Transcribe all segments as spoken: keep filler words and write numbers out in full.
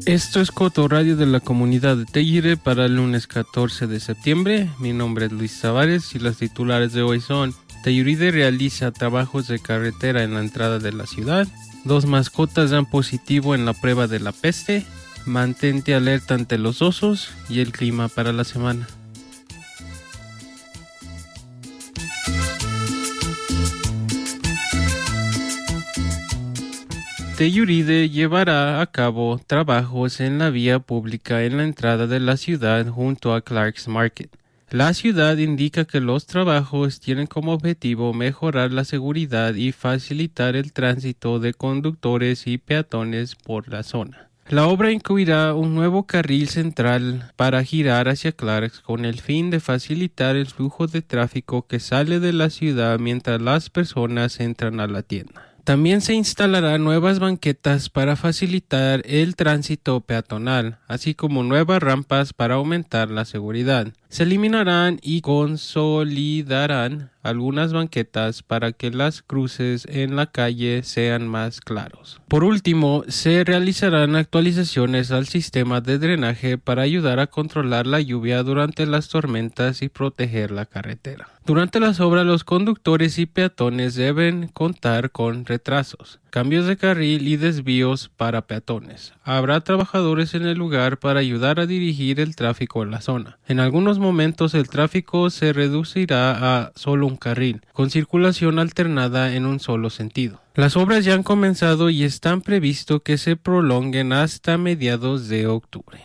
Esto es Coto Radio de la comunidad de Tellire para el lunes catorce de septiembre. Mi nombre es Luis Tavares y los titulares de hoy son: Telluride realiza trabajos de carretera en la entrada de la ciudad. Dos mascotas dan positivo en la prueba de la peste. Mantente alerta ante los osos y el clima para la semana. Telluride llevará a cabo trabajos en la vía pública en la entrada de la ciudad junto a Clark's Market. La ciudad indica que los trabajos tienen como objetivo mejorar la seguridad y facilitar el tránsito de conductores y peatones por la zona. La obra incluirá un nuevo carril central para girar hacia Clark's con el fin de facilitar el flujo de tráfico que sale de la ciudad mientras las personas entran a la tienda. También se instalarán nuevas banquetas para facilitar el tránsito peatonal, así como nuevas rampas para aumentar la seguridad. Se eliminarán y consolidarán algunas banquetas para que las cruces en la calle sean más claros. Por último, se realizarán actualizaciones al sistema de drenaje para ayudar a controlar la lluvia durante las tormentas y proteger la carretera. Durante las obras, los conductores y peatones deben contar con retrasos, cambios de carril y desvíos para peatones. Habrá trabajadores en el lugar para ayudar a dirigir el tráfico en la zona. En algunos momentos el tráfico se reducirá a solo un carril, con circulación alternada en un solo sentido. Las obras ya han comenzado y están previsto que se prolonguen hasta mediados de octubre.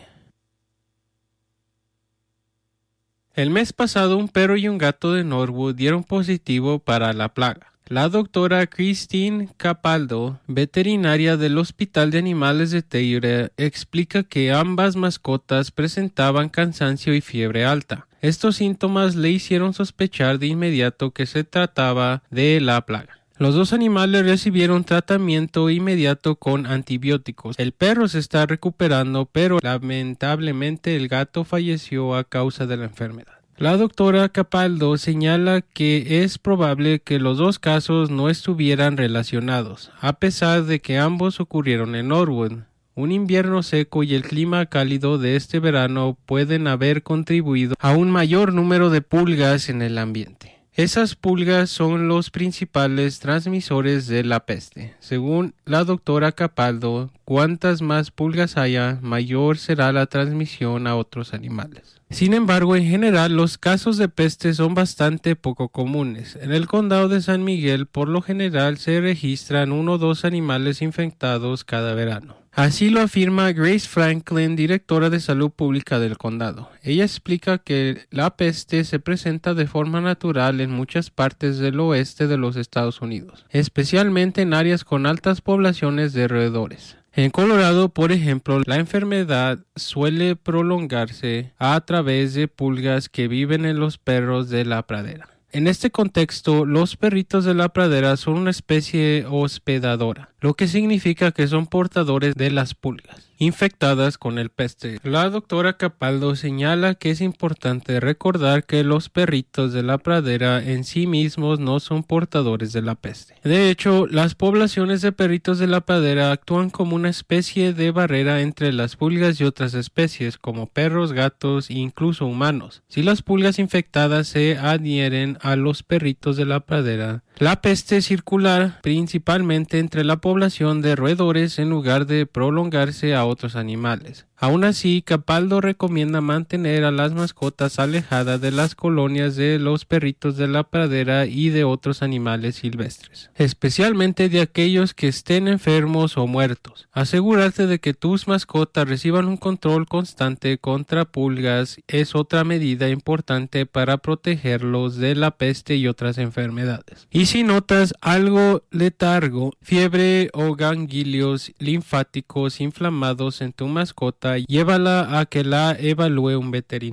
El mes pasado, un perro y un gato de Norwood dieron positivo para la plaga. La doctora Christine Capaldo, veterinaria del Hospital de Animales de Tellure, explica que ambas mascotas presentaban cansancio y fiebre alta. Estos síntomas le hicieron sospechar de inmediato que se trataba de la plaga. Los dos animales recibieron tratamiento inmediato con antibióticos. El perro se está recuperando, pero lamentablemente el gato falleció a causa de la enfermedad. La doctora Capaldo señala que es probable que los dos casos no estuvieran relacionados, a pesar de que ambos ocurrieron en Norwood. Un invierno seco y el clima cálido de este verano pueden haber contribuido a un mayor número de pulgas en el ambiente. Esas pulgas son los principales transmisores de la peste. Según la doctora Capaldo, cuantas más pulgas haya, mayor será la transmisión a otros animales. Sin embargo, en general, los casos de peste son bastante poco comunes. En el condado de San Miguel, por lo general, se registran uno o dos animales infectados cada verano. Así lo afirma Grace Franklin, directora de salud pública del condado. Ella explica que la peste se presenta de forma natural en muchas partes del oeste de los Estados Unidos, especialmente en áreas con altas poblaciones de roedores. En Colorado, por ejemplo, la enfermedad suele prolongarse a través de pulgas que viven en los perros de la pradera. En este contexto, los perritos de la pradera son una especie hospedadora, lo que significa que son portadores de las pulgas infectadas con el peste. La doctora Capaldo señala que es importante recordar que los perritos de la pradera en sí mismos no son portadores de la peste. De hecho, las poblaciones de perritos de la pradera actúan como una especie de barrera entre las pulgas y otras especies, como perros, gatos e incluso humanos. Si las pulgas infectadas se adhieren a los perritos de la pradera, la peste circulará principalmente entre la población de roedores en lugar de prolongarse a otros animales. Aún así, Capaldo recomienda mantener a las mascotas alejadas de las colonias de los perritos de la pradera y de otros animales silvestres, especialmente de aquellos que estén enfermos o muertos. Asegurarte de que tus mascotas reciban un control constante contra pulgas es otra medida importante para protegerlos de la peste y otras enfermedades. Y si notas algo letargo, fiebre o ganglios linfáticos inflamados en tu mascota, llévala a que la evalúe un veterinario.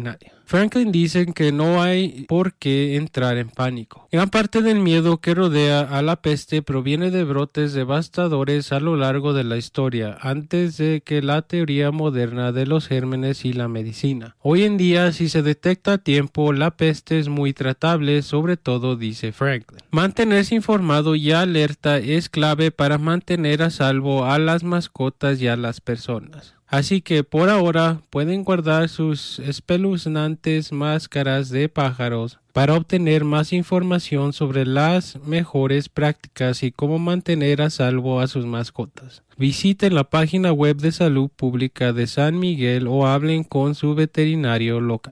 Franklin dice que no hay por qué entrar en pánico. Gran parte del miedo que rodea a la peste proviene de brotes devastadores a lo largo de la historia, antes de que la teoría moderna de los gérmenes y la medicina. Hoy en día, si se detecta a tiempo, la peste es muy tratable, sobre todo, dice Franklin. Mantenerse informado y alerta es clave para mantener a salvo a las mascotas y a las personas. Así que por ahora pueden guardar sus espeluznantes máscaras de pájaros para obtener más información sobre las mejores prácticas y cómo mantener a salvo a sus mascotas. Visiten la página web de salud pública de San Miguel o hablen con su veterinario local.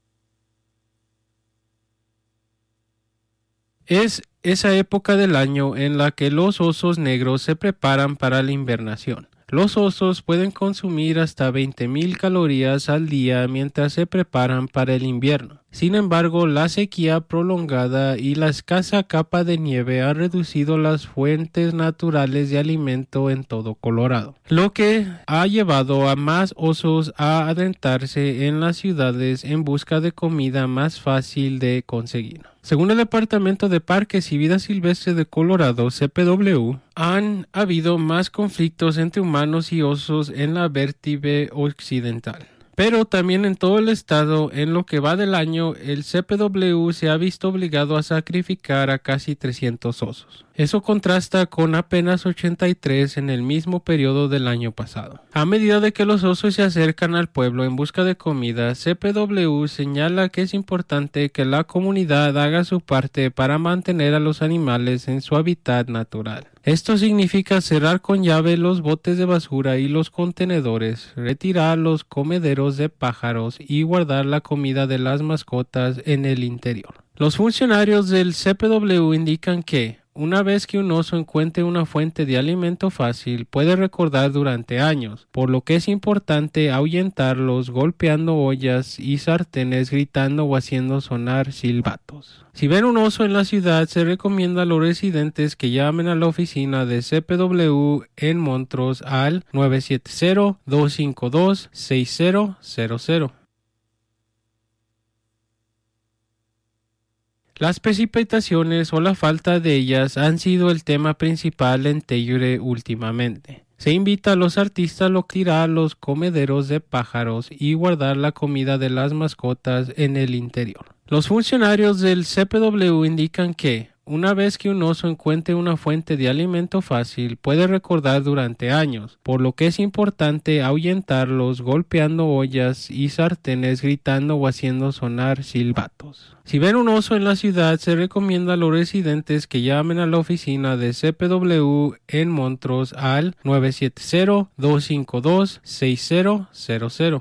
Es esa época del año en la que los osos negros se preparan para la invernación. Los osos pueden consumir hasta veinte mil calorías al día mientras se preparan para el invierno. Sin embargo, la sequía prolongada y la escasa capa de nieve han reducido las fuentes naturales de alimento en todo Colorado, lo que ha llevado a más osos a adentrarse en las ciudades en busca de comida más fácil de conseguir. Según el Departamento de Parques y Vida Silvestre de Colorado, C P W, han habido más conflictos entre humanos y osos en la vértibre occidental. Pero también en todo el estado, en lo que va del año, el C P W se ha visto obligado a sacrificar a casi trescientos osos. Eso contrasta con apenas ochenta y tres en el mismo periodo del año pasado. A medida de que los osos se acercan al pueblo en busca de comida, C P W señala que es importante que la comunidad haga su parte para mantener a los animales en su hábitat natural. Esto significa cerrar con llave los botes de basura y los contenedores, retirar los comederos de pájaros y guardar la comida de las mascotas en el interior. Los funcionarios del C P W indican que, una vez que un oso encuentre una fuente de alimento fácil, puede recordar durante años, por lo que es importante ahuyentarlos golpeando ollas y sartenes, gritando o haciendo sonar silbatos. Si ven un oso en la ciudad, se recomienda a los residentes que llamen a la oficina de C P W en Montrose al nueve siete cero, dos cinco dos, seis cero cero cero. Las precipitaciones o la falta de ellas han sido el tema principal en Tellure últimamente. Se invita a los artistas a tirar los comederos de pájaros y guardar la comida de las mascotas en el interior. Los funcionarios del C P W indican que, una vez que un oso encuentre una fuente de alimento fácil, puede recordar durante años, por lo que es importante ahuyentarlos golpeando ollas y sartenes, gritando o haciendo sonar silbatos. Si ven un oso en la ciudad, se recomienda a los residentes que llamen a la oficina de C P W en Montrose al nueve siete cero, dos cinco dos, seis cero cero cero.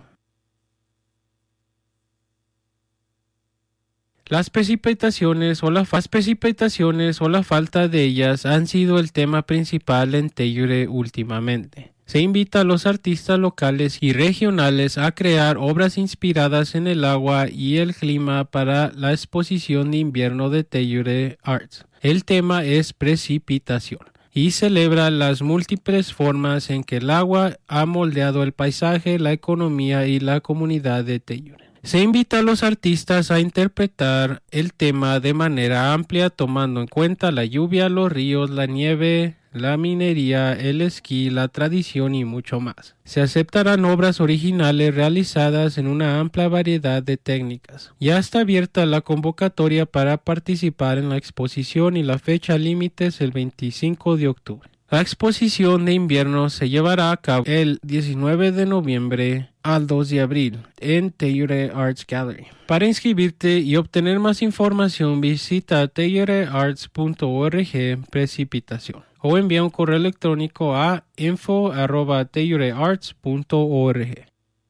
Las precipitaciones o, la las precipitaciones o la falta de ellas han sido el tema principal en Tellure últimamente. Se invita a los artistas locales y regionales a crear obras inspiradas en el agua y el clima para la exposición de invierno de Tellure Arts. El tema es precipitación y celebra las múltiples formas en que el agua ha moldeado el paisaje, la economía y la comunidad de Tellure. Se invita a los artistas a interpretar el tema de manera amplia, tomando en cuenta la lluvia, los ríos, la nieve, la minería, el esquí, la tradición y mucho más. Se aceptarán obras originales realizadas en una amplia variedad de técnicas. Ya está abierta la convocatoria para participar en la exposición y la fecha límite es el veinticinco de octubre. La exposición de invierno se llevará a cabo el diecinueve de noviembre al dos de abril en Tellure Arts Gallery. Para inscribirte y obtener más información, visita tellure arts punto org precipitación o envía un correo electrónico a info arroba tellure arts punto org.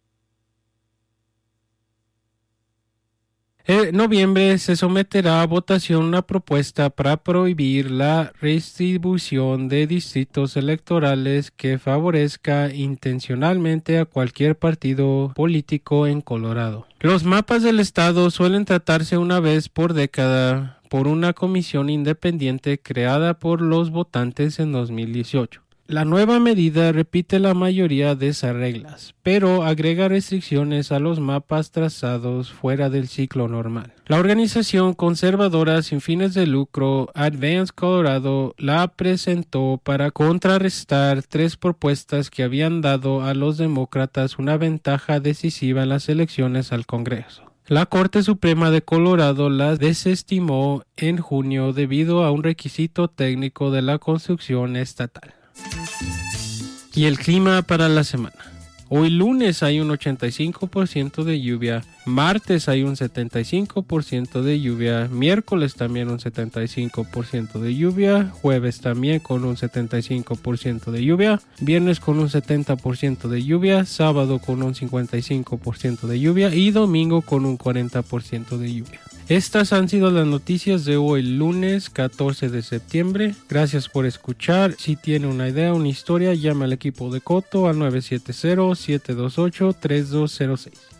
En noviembre se someterá a votación una propuesta para prohibir la redistribución de distritos electorales que favorezca intencionalmente a cualquier partido político en Colorado. Los mapas del estado suelen tratarse una vez por década por una comisión independiente creada por los votantes en dos mil dieciocho. La nueva medida repite la mayoría de esas reglas, pero agrega restricciones a los mapas trazados fuera del ciclo normal. La organización conservadora sin fines de lucro Advance Colorado la presentó para contrarrestar tres propuestas que habían dado a los demócratas una ventaja decisiva en las elecciones al Congreso. La Corte Suprema de Colorado las desestimó en junio debido a un requisito técnico de la construcción estatal. Y el clima para la semana. Hoy lunes hay un ochenta y cinco por ciento de lluvia, martes hay un setenta y cinco por ciento de lluvia, miércoles también un setenta y cinco por ciento de lluvia, jueves también con un setenta y cinco por ciento de lluvia, viernes con un setenta por ciento de lluvia, sábado con un cincuenta y cinco por ciento de lluvia y domingo con un cuarenta por ciento de lluvia. Estas han sido las noticias de hoy lunes catorce de septiembre. Gracias por escuchar. Si tiene una idea o una historia, llame al equipo de Coto al nueve siete cero, siete dos ocho, tres dos cero seis.